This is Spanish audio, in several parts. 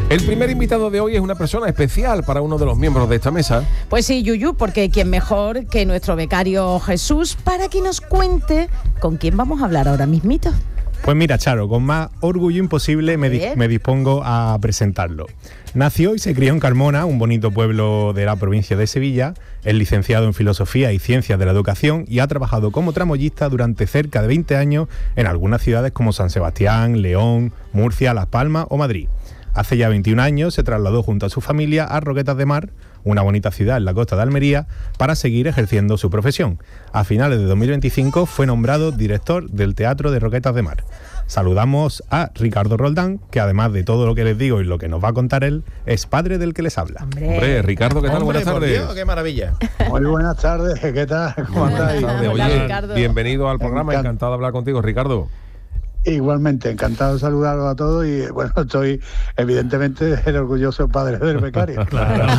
El primer invitado de hoy es una persona especial para uno de los miembros de esta mesa. Pues sí, Yuyu, porque quién mejor que nuestro becario Jesús para que nos cuente con quién vamos a hablar ahora mismito. Pues mira, Charo, con más orgullo imposible me dispongo a presentarlo. Nació y se crió en Carmona, un bonito pueblo de la provincia de Sevilla. Es licenciado en Filosofía y Ciencias de la Educación y ha trabajado como tramoyista durante cerca de 20 años en algunas ciudades como San Sebastián, León, Murcia, Las Palmas o Madrid. Hace ya 21 años se trasladó junto a su familia a Roquetas de Mar, una bonita ciudad en la costa de Almería, para seguir ejerciendo su profesión. A finales de 2025 fue nombrado director del Teatro de Roquetas de Mar. Saludamos a Ricardo Roldán, que además de todo lo que les digo y lo que nos va a contar él, es padre del que les habla. Hombre, Ricardo, ¿qué tal? Buenas tardes. Dios, ¡qué maravilla! Muy buenas tardes, ¿qué tal? ¿Cómo andáis? Oye, Ricardo. bienvenido al programa, encantado de hablar contigo, Ricardo. Igualmente, encantado de saludaros a todos y bueno, estoy evidentemente el orgulloso padre del becario. Claro.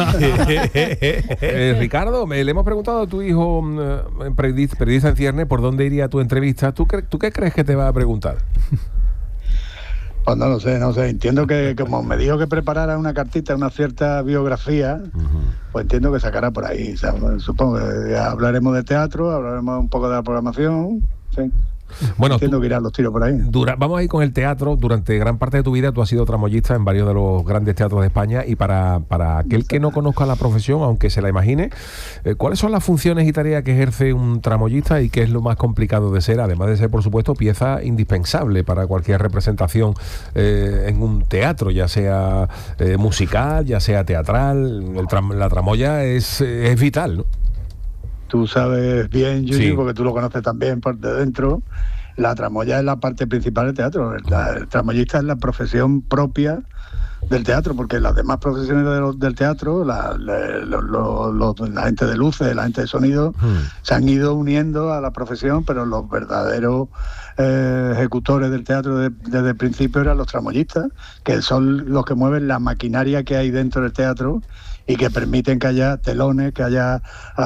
Ricardo, le hemos preguntado a tu hijo, periodista en ciernes, por dónde iría tu entrevista. ¿Tú qué crees que te va a preguntar? Pues no lo sé. Entiendo que como me dijo que preparara una cartita, una cierta biografía, pues entiendo que sacará por ahí. O sea, supongo que hablaremos de teatro, hablaremos un poco de la programación, sí. Bueno, entiendo que irán los tiros por ahí. Vamos a ir con el teatro. Durante gran parte de tu vida tú has sido tramoyista en varios de los grandes teatros de España y para aquel que no conozca la profesión, aunque se la imagine, ¿cuáles son las funciones y tareas que ejerce un tramoyista y qué es lo más complicado de ser, además de ser, por supuesto, pieza indispensable para cualquier representación en un teatro, ya sea musical, ya sea teatral? La tramoya es vital, ¿no? Tú sabes bien, Yuyu, Sí. porque tú lo conoces también por de dentro. La tramoya es la parte principal del teatro. El tramoyista es la profesión propia del teatro, porque las demás profesiones del teatro, la gente de luces, la gente de sonido, se han ido uniendo a la profesión, pero los verdaderos ejecutores del teatro desde el principio eran los tramoyistas, que son los que mueven la maquinaria que hay dentro del teatro y que permiten que haya telones, que haya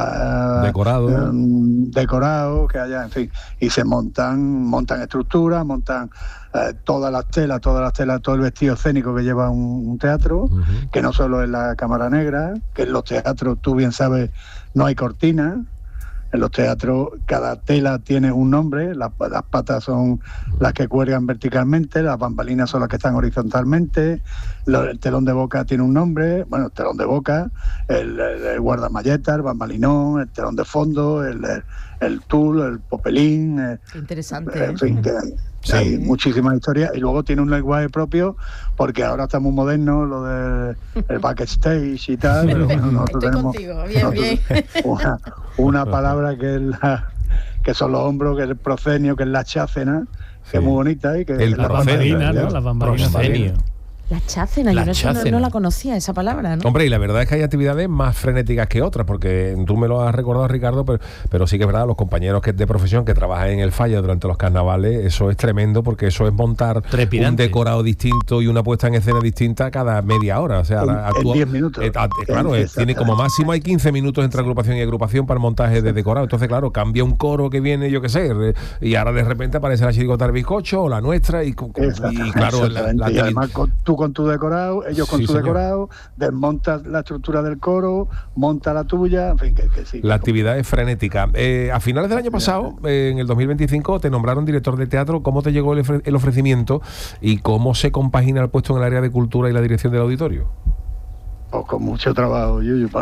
decorados, que haya, en fin, y se montan estructuras, montan todas las telas, todo el vestido escénico que lleva un teatro, que no solo es la cámara negra, que en los teatros, tú bien sabes, no hay cortinas. En los teatros cada tela tiene un nombre, las patas son las que cuelgan verticalmente, las bambalinas son las que están horizontalmente, el telón de boca tiene un nombre, bueno, el telón de boca, el guardamalleta, el bambalinón, el telón de fondo, el tul, el popelín. Qué interesante. En fin, hay muchísimas historias y luego tiene un lenguaje propio porque ahora está muy moderno lo del backstage y tal, pero bueno, nosotros tenemos bien. una palabra que son los hombros, que es el proscenio, que es la chácena, que es muy bonita y que El es la bambalina, ¿no? La bambalina. La chácena, yo no la conocía esa palabra, ¿no? Hombre, y la verdad es que hay actividades más frenéticas que otras, porque tú me lo has recordado, Ricardo, pero sí que es verdad, los compañeros de profesión que trabajan en el Falla durante los carnavales, eso es tremendo, porque eso es montar un decorado distinto y una puesta en escena distinta cada media hora. O sea, en 10 minutos. Claro, tiene como máximo hay 15 minutos entre agrupación y agrupación para el montaje de decorado. Entonces, claro, cambia un coro que viene, yo qué sé, y ahora de repente aparece la chirigota del bizcocho o la nuestra, y claro, y además tú con tu decorado, ellos con su decorado, desmontas la estructura del coro, monta la tuya, en fin, que sí. La actividad es frenética. A finales del año pasado, en el 2025, te nombraron director de teatro. ¿Cómo te llegó el ofrecimiento y cómo se compagina el puesto en el área de cultura y la dirección del auditorio? Pues con mucho trabajo, Yuyu,